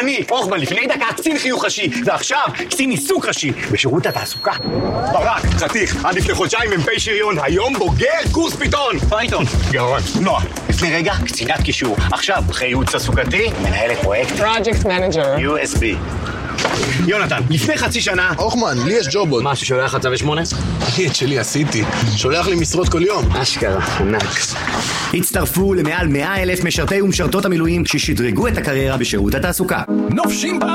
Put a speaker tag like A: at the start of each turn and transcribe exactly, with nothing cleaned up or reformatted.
A: אני, הוחמן, לפני דקה קצין חיוך ראשי, ועכשיו קצין עיסוק ראשי בשירות התעסוקה. ברק, חתיך, עד לפני חודשיים אמפי שריון, היום בוגר קורס פיתון. פייתון. גאון. נועה, לפני רגע קצינת קישור, עכשיו אחרי ייעוץ תעסוקתי, מנהלת פרויקט
B: Project Manager
A: יו אס בי. יונתן, לפני חצי שנה...
C: הוחמן, לי יש ג'ובוד.
A: מה, ששולח לך צווי שמונה?
C: אני את שלי עשיתי. שולח לי משרות כל יום.
A: אשכרה, ענק.
D: הצטרפו למעל מאה אלף משרתי ומשרתות המילואים ששדרגו את הקריירה בשירות התעסוקה.
E: נופשים